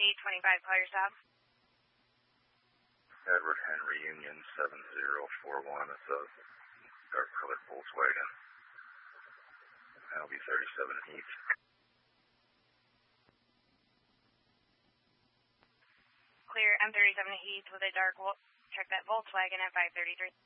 825, call your stop. Edward Henry Union 7041. It's a dark colored Volkswagen. That'll be 37 East. Clear M37 East with a dark, check that Volkswagen at 533.